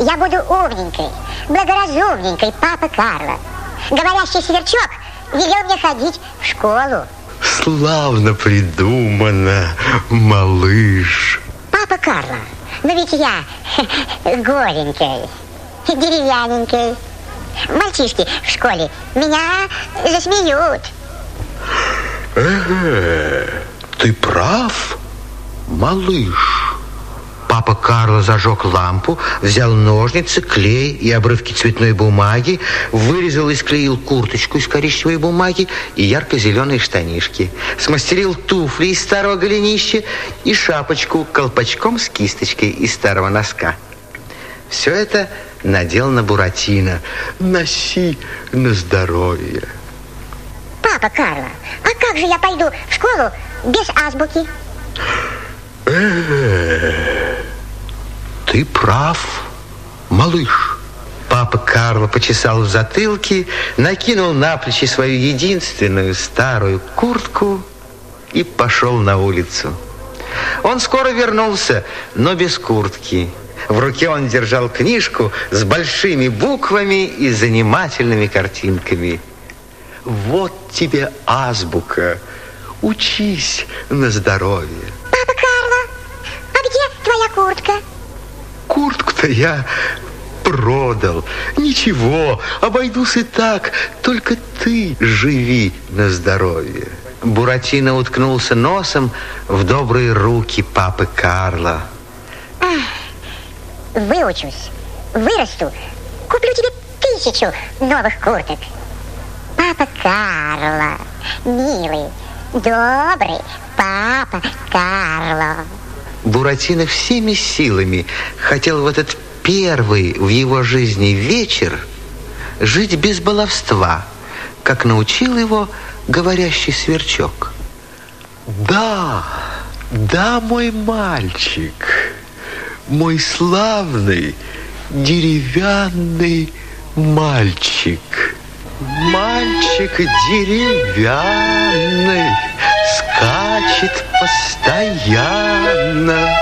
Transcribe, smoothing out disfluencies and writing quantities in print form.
Я буду умненькой, благоразумненькой, папа Карло. Говорящий сверчок велел мне ходить в школу. Славно придумано, малыш. Папа Карло, но ведь я голенький, деревянненький. Мальчишки в школе меня засмеют. Ты прав, малыш. Папа Карло зажег лампу, взял ножницы, клей и обрывки цветной бумаги, вырезал и склеил курточку из коричневой бумаги и ярко-зеленые штанишки, смастерил туфли из старого голенища и шапочку колпачком с кисточкой из старого носка. Все это надел на Буратино. Носи на здоровье. Папа Карло, а как же я пойду в школу без азбуки? Ты прав, малыш. Папа Карло почесал в затылке, накинул на плечи свою единственную старую куртку и пошел на улицу. Он скоро вернулся, но без куртки. В руке он держал книжку с большими буквами и занимательными картинками. Вот тебе азбука. Учись на здоровье. Папа Карло, а где твоя куртка? Куртку-то я продал. Ничего, обойдусь и так. Только ты живи на здоровье. Буратино уткнулся носом в добрые руки папы Карло. Выучусь, вырасту, куплю тебе 1000 новых курток. Папа Карло, милый, добрый папа Карло. Буратино всеми силами хотел в этот первый в его жизни вечер жить без баловства, как научил его говорящий сверчок. Да, мой мальчик, мой славный деревянный мальчик. Мальчик деревянный скачет постоянно.